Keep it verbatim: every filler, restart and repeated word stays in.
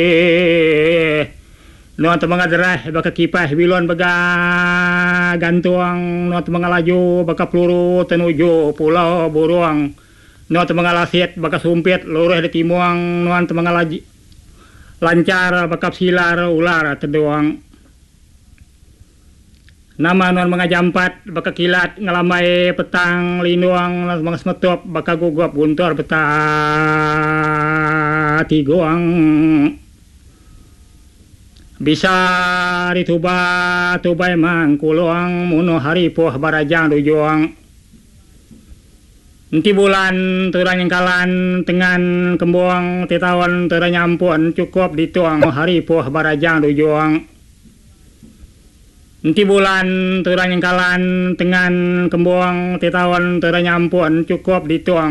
no to mga derah baka kipah bilon baga gantuang no to mga laju baka peluru tenuju pulau buruang no to mga lasit baka sumpit luruh di timuang no to mga laji lancar baka silar ular teduang nama non mga jampat baka kilat ngalamai petang linuang mga semetup baka gugup guntur peta tiguang bisa dituba tubai mang kuluang muno hari poh barajang dujuang nanti bulan turang kalan tengan kembuang titawan turang nyampun cukup dituang hari poh barajang dujuang nanti bulan turang kalan tengan kembuang titawan turang nyampun cukup dituang